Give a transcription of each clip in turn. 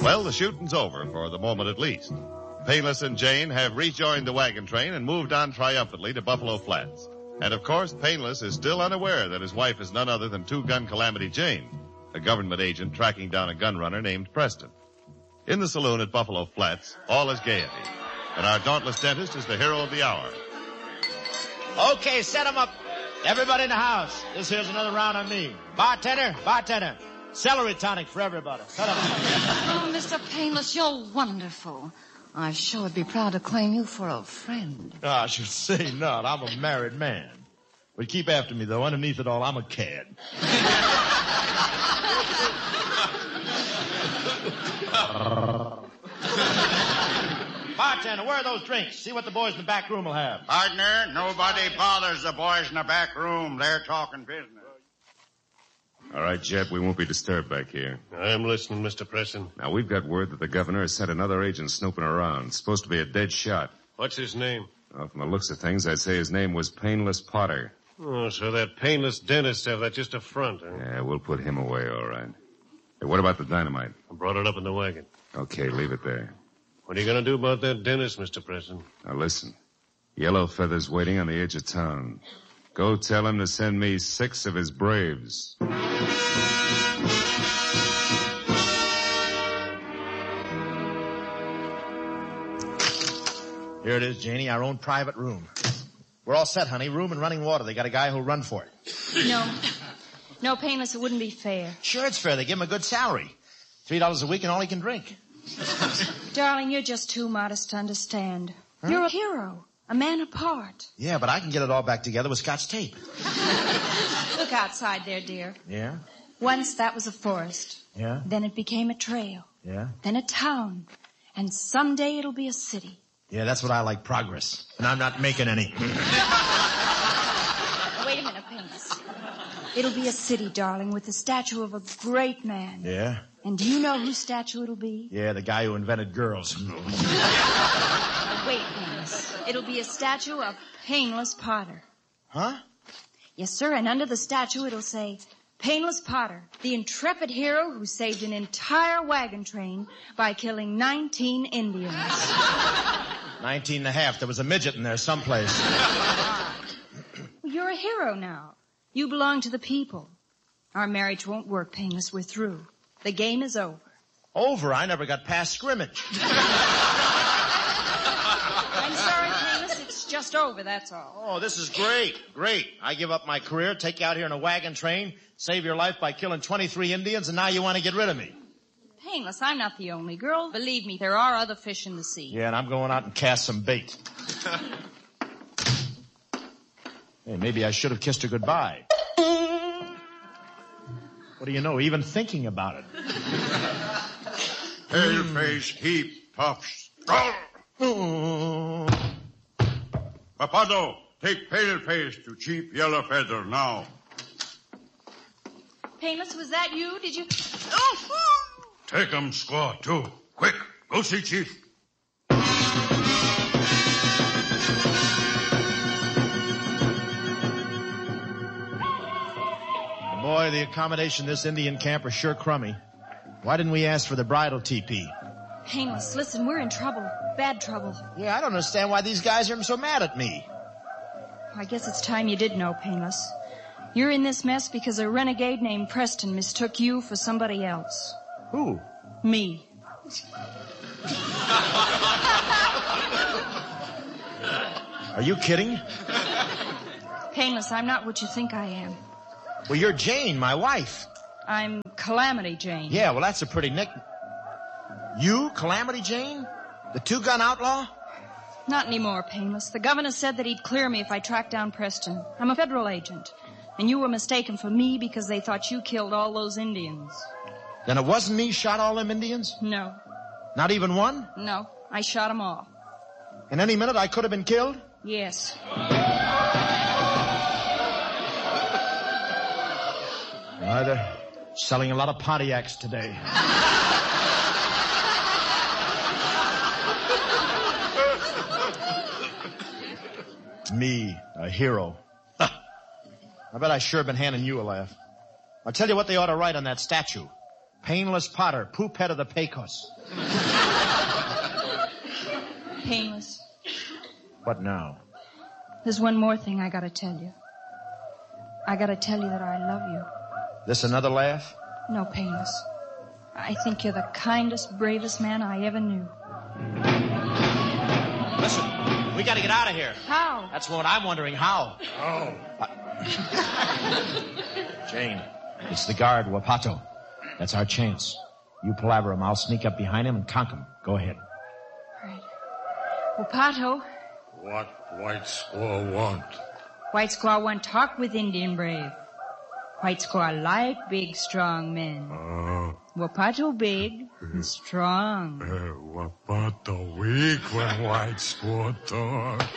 Well, the shooting's over, for the moment at least. Painless and Jane have rejoined the wagon train and moved on triumphantly to Buffalo Flats. And of course, Painless is still unaware that his wife is none other than two-gun Calamity Jane, a government agent tracking down a gun runner named Preston. In the saloon at Buffalo Flats, all is gaiety. And our dauntless dentist is the hero of the hour. Okay, set 'em up. Everybody in the house. This here's another round on me. Bartender. Celery tonic for everybody. Set 'em up. Oh, Mr. Painless, you're wonderful. I sure would be proud to claim you for a friend. I should say not. I'm a married man. But keep after me, though. Underneath it all, I'm a cad. Bartender, where are those drinks? See what the boys in the back room will have. Partner, nobody bothers the boys in the back room. They're talking business. All right, Jeb, we won't be disturbed back here. I'm listening, Mr. Preston. Now, we've got word that the governor has sent another agent snooping around. Supposed to be a dead shot. What's his name? Well, from the looks of things, I'd say his name was Painless Potter. Oh, so that painless dentist have that just a front, huh? Yeah, we'll put him away, all right. Hey, what about the dynamite? I brought it up in the wagon. Okay, leave it there. What are you going to do about that dentist, Mr. Preston? Now, listen. Yellow Feather's waiting on the edge of town. Go tell him to send me 6 of his braves. Here it is, Janie, our own private room. We're all set, honey. Room and running water. They got a guy who'll run for it. No, Painless, it wouldn't be fair. Sure it's fair. They give him a good salary. $3 a week and all he can drink. Darling, you're just too modest to understand. Huh? You're a hero, a man apart. Yeah, but I can get it all back together with Scotch tape. Look outside there, dear. Yeah? Once that was a forest. Yeah? Then it became a trail. Yeah? Then a town. And someday it'll be a city. Yeah, that's what I like, progress. And I'm not making any. Wait a minute, Painless. It'll be a city, darling, with the statue of a great man. Yeah? And do you know whose statue it'll be? Yeah, the guy who invented girls. Wait, Painless. It'll be a statue of Painless Potter. Huh? Yes, sir, and under the statue it'll say, Painless Potter, the intrepid hero who saved an entire wagon train by killing 19 Indians. 19 and a half. There was a midget in there someplace. Well, you're a hero now. You belong to the people. Our marriage won't work, Painless. We're through. The game is over. Over? I never got past scrimmage. I'm sorry, Painless. It's just over, that's all. Oh, this is great. Great. I give up my career, take you out here in a wagon train, save your life by killing 23 Indians, and now you want to get rid of me. Painless, I'm not the only girl. Believe me, there are other fish in the sea. Yeah, and I'm going out and cast some bait. Hey, maybe I should have kissed her goodbye. What do you know, even thinking about it. Pale-face, heap, puffs. Papado, take Pale-face to Chief Yellow Feather now. Painless, was that you? Did you... Take him, squaw, too. Quick, go see Chief. Boy, the accommodation in this Indian camp are sure crummy. Why didn't we ask for the bridal teepee? Painless, listen, we're in trouble. Bad trouble. Yeah, I don't understand why these guys are so mad at me. I guess it's time you did know, Painless. You're in this mess because a renegade named Preston mistook you for somebody else. Who? Me. Are you kidding? Painless, I'm not what you think I am. Well, you're Jane, my wife. I'm Calamity Jane. Yeah, well, that's a pretty nick... You, Calamity Jane? The two-gun outlaw? Not anymore, Painless. The governor said that he'd clear me if I tracked down Preston. I'm a federal agent. And you were mistaken for me because they thought you killed all those Indians. Then it wasn't me shot all them Indians? No. Not even one? No, I shot them all. And any minute I could have been killed? Yes. They're selling a lot of Pontiacs today. Me, a hero. I bet I sure been handing you a laugh. I'll tell you what they ought to write on that statue. Painless Potter, poop head of the Pecos. Painless. What now? There's one more thing I gotta tell you. I gotta tell you that I love you. This another laugh? No, Painless. I think you're the kindest, bravest man I ever knew. Listen, we gotta get out of here. How? That's what I'm wondering, how? Oh. Jane, it's the guard, Wapato. That's our chance. You palaver him. I'll sneak up behind him and conk him. Go ahead. All right. Wapato, What White Squaw want? White Squaw want talk with Indian brave. White Squaw like big, strong men. Wapato big and strong. Wapato weak when White Squaw talk.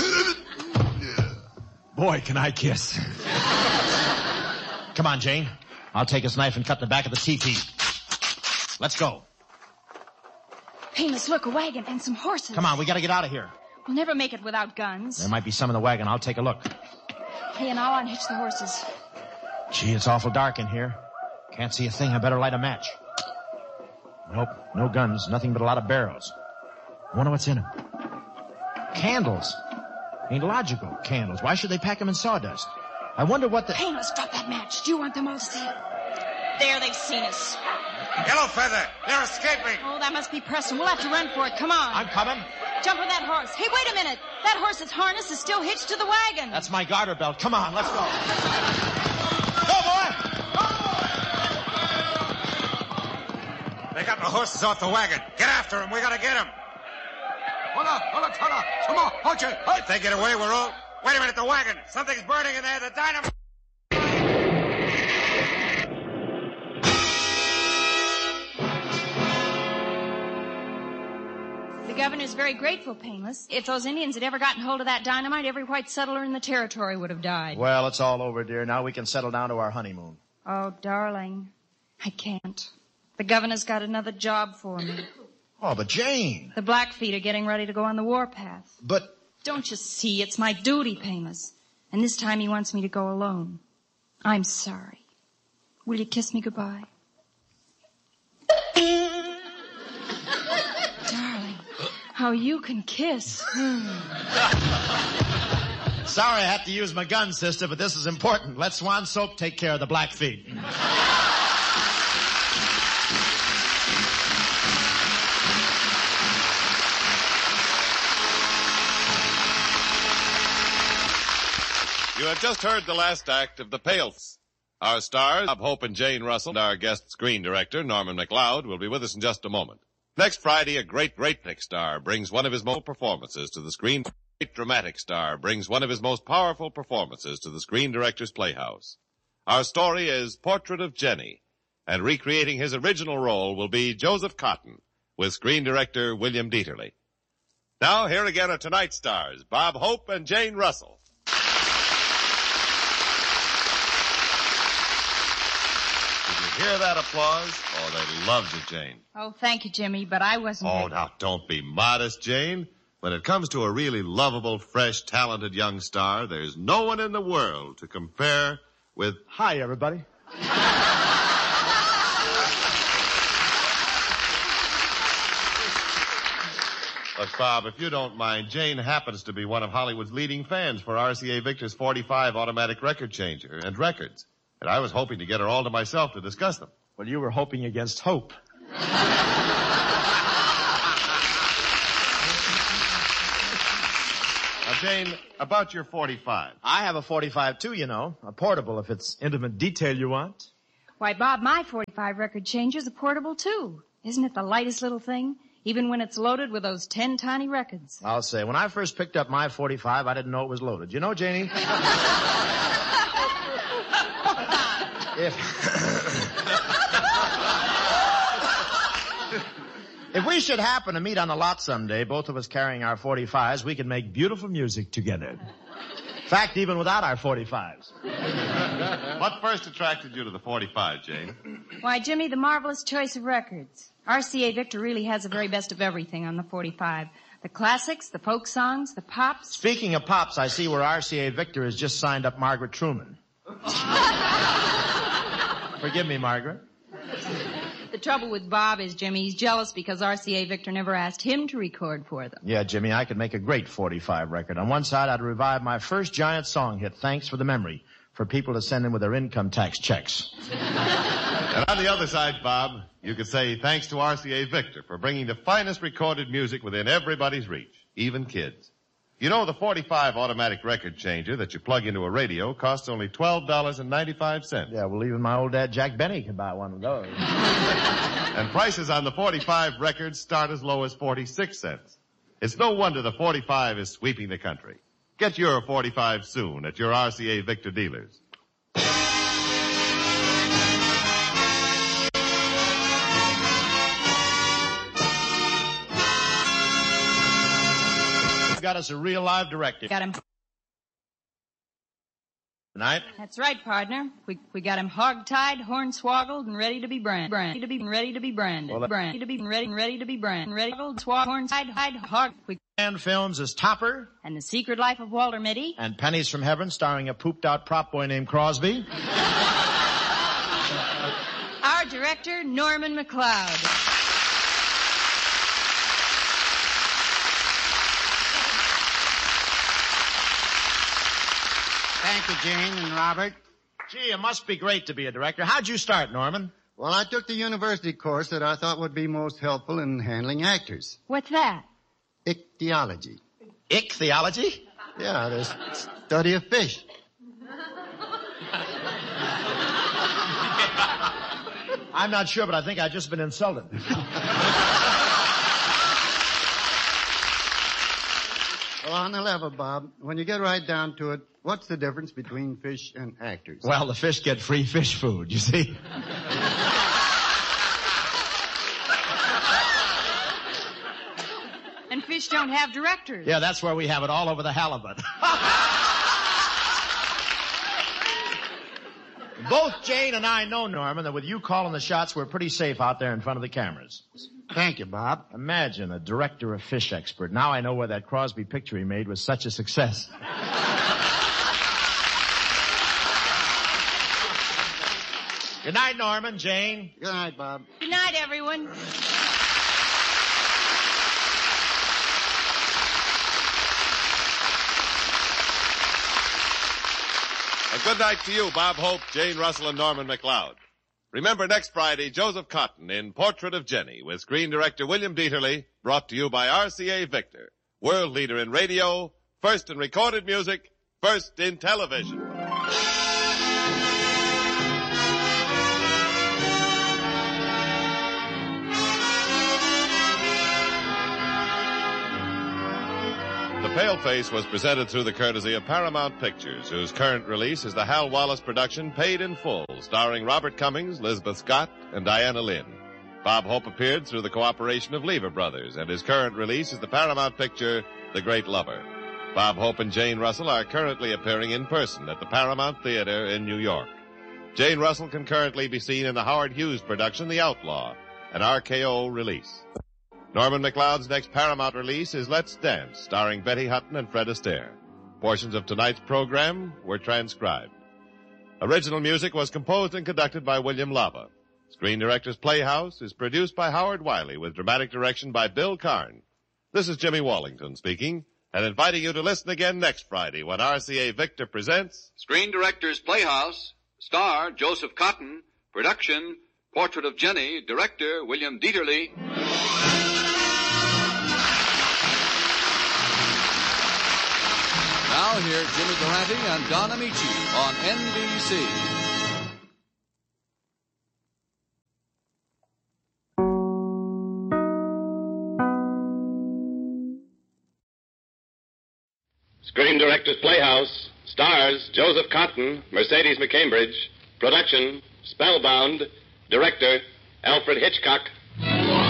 Boy, can I kiss. Come on, Jane. I'll take his knife and cut the back of the teepee. Let's go. Painless, look, a wagon and some horses. Come on, we gotta get out of here. We'll never make it without guns. There might be some in the wagon. I'll take a look. Hey, and I'll unhitch the horses. Gee, it's awful dark in here. Can't see a thing. I better light a match. Nope, no guns. Nothing but a lot of barrels. I wonder what's in them. Candles. Ain't logical. Candles. Why should they pack them in sawdust? I wonder what the... Painless, drop that match. Do you want them all to see it? There, they've seen us. Yellow Feather, they're escaping. Oh, that must be Preston. We'll have to run for it. Come on. I'm coming. Jump on that horse. Hey, wait a minute. That horse's harness is still hitched to the wagon. That's my garter belt. Come on, let's go. Go, boy! They got the horses off the wagon. Get after them. We gotta get them. Hold on. Come on, hold you. If they get away, we're all... Wait a minute, the wagon. Something's burning in there. The dynamite... The governor's very grateful, Painless. If those Indians had ever gotten hold of that dynamite, every white settler in the territory would have died. Well, it's all over, dear. Now we can settle down to our honeymoon. Oh, darling, I can't. The governor's got another job for me. Oh, but Jane. The Blackfeet are getting ready to go on the warpath. But... Don't you see? It's my duty, Painless. And this time he wants me to go alone. I'm sorry. Will you kiss me goodbye? Darling, how you can kiss. Sorry I have to use my gun, sister, but this is important. Let Swan Soap take care of the Blackfeet. You have just heard the last act of The Pales. Our stars, Bob Hope and Jane Russell, and our guest screen director, Norman McLeod, will be with us in just a moment. Next Friday, a great star brings one of his most performances to the screen. A great dramatic star brings one of his most powerful performances to the Screen Directors Playhouse. Our story is Portrait of Jenny, and recreating his original role will be Joseph Cotton, with screen director William Dieterle. Now, here again are tonight's stars, Bob Hope and Jane Russell. Hear that applause? Oh, they loved you, Jane. Oh, thank you, Jimmy, but I wasn't... Oh, now, don't be modest, Jane. When it comes to a really lovable, fresh, talented young star, there's no one in the world to compare with... Hi, everybody. Look, Bob, if you don't mind, Jane happens to be one of Hollywood's leading fans for RCA Victor's 45 automatic record changer and records. And I was hoping to get her all to myself to discuss them. Well, you were hoping against hope. Now, Jane, about your 45. I have a 45, too, you know. A portable, if it's intimate detail you want. Why, Bob, my 45 record changer's a portable, too. Isn't it the lightest little thing? Even when it's loaded with those 10 tiny records. I'll say, when I first picked up my 45, I didn't know it was loaded. You know, Janie? If we should happen to meet on the lot someday, both of us carrying our 45s, we can make beautiful music together. In fact, even without our 45s. What first attracted you to the 45, Jane? Why, Jimmy, the marvelous choice of records. RCA Victor really has the very best of everything on the 45. The classics, the folk songs, the pops. Speaking of pops, I see where RCA Victor has just signed up Margaret Truman. Forgive me, Margaret. The trouble with Bob is, Jimmy, he's jealous because RCA Victor never asked him to record for them. Yeah, Jimmy, I could make a great 45 record. On one side, I'd revive my first giant song hit, Thanks for the Memory, for people to send in with their income tax checks. And on the other side, Bob, you could say thanks to RCA Victor for bringing the finest recorded music within everybody's reach, even kids. You know, the 45 automatic record changer that you plug into a radio costs only $12.95. Yeah, well, even my old dad, Jack Benny, could buy one of those. And prices on the 45 records start as low as 46 cents. It's no wonder the 45 is sweeping the country. Get your 45 soon at your RCA Victor dealers. Got us a real live director. Got him. Tonight? That's right, partner. We got him hog-tied, hornswoggled, and ready to be branded. Ready to be branded. Well, Ready to be branded. Ready to hornswoggled, hog. And films as Topper. And The Secret Life of Walter Mitty. And Pennies from Heaven, starring a pooped-out prop boy named Crosby. Our director, Norman McLeod. Thank you, Jane and Robert. Gee, it must be great to be a director. How'd you start, Norman? Well, I took the university course that I thought would be most helpful in handling actors. What's that? Ichthyology. Ichthyology? Yeah, the study of fish. I'm not sure, but I think I've just been insulted. Well, on the level, Bob, when you get right down to it, what's the difference between fish and actors? Well, the fish get free fish food, you see. And fish don't have directors. Yeah, that's where we have it all over the halibut. Both Jane and I know, Norman, that with you calling the shots, we're pretty safe out there in front of the cameras. Thank you, Bob. Imagine a director of fish expert. Now I know why that Crosby picture he made was such a success. Good night, Norman, Jane. Good night, Bob. Good night, everyone. And good night to you, Bob Hope, Jane Russell, and Norman McLeod. Remember next Friday, Joseph Cotton in Portrait of Jenny with screen director William Dieterle, brought to you by RCA Victor, world leader in radio, first in recorded music, first in television. The Paleface was presented through the courtesy of Paramount Pictures, whose current release is the Hal Wallace production Paid in Full, starring Robert Cummings, Elizabeth Scott, and Diana Lynn. Bob Hope appeared through the cooperation of Lever Brothers, and his current release is the Paramount picture The Great Lover. Bob Hope and Jane Russell are currently appearing in person at the Paramount Theater in New York. Jane Russell can currently be seen in the Howard Hughes production The Outlaw, an RKO release. Norman McLeod's next Paramount release is Let's Dance, starring Betty Hutton and Fred Astaire. Portions of tonight's program were transcribed. Original music was composed and conducted by William Lava. Screen Directors Playhouse is produced by Howard Wiley with dramatic direction by Bill Karn. This is Jimmy Wallington speaking and inviting you to listen again next Friday when RCA Victor presents Screen Directors Playhouse, star Joseph Cotton, production Portrait of Jenny, director William Dieterle. Now here's Jimmy Durante and Don Amici on NBC. Screen Directors Playhouse stars Joseph Cotton, Mercedes McCambridge, production Spellbound, director Alfred Hitchcock.